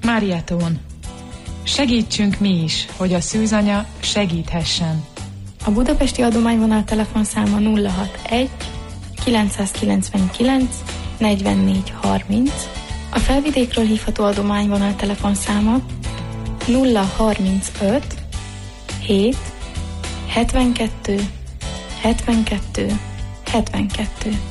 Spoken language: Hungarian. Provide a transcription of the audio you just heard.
Marietón. Segítsünk mi is, hogy a szűzanya segíthessen. A budapesti adományvonal telefonszáma 061 999 44 30. A felvidékről hívható adományvonal telefonszáma 035 7 72 72 72.